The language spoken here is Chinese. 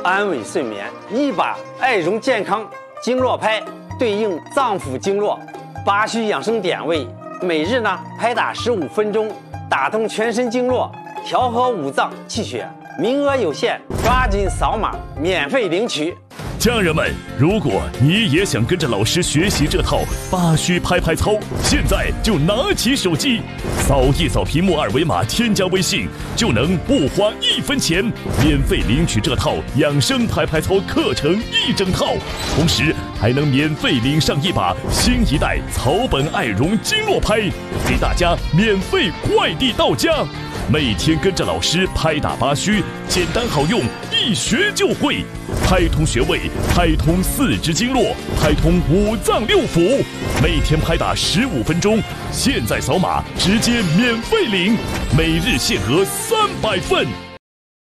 安稳睡眠。一把爱容健康经络拍对应脏腑经络，八虚养生点位，每日呢拍打15分钟，打通全身经络，调和五脏气血。名额有限，抓紧扫码免费领取。 家人们，如果你也想跟着老师学习这套八虚拍拍操，现在就拿起手机，扫一扫屏幕2维码，添加微信，就能不花1分钱，免费领取这套养生拍拍操课程1整套，同时还能免费领上一把新一代草本爱容经络拍，给大家免费快递到家。每天跟着老师拍打八虚，简单好用，一学就会，拍通穴位，拍通4肢经络，拍通5脏6腑，每天拍打15分钟，现在扫码直接免费领，每日限额300份。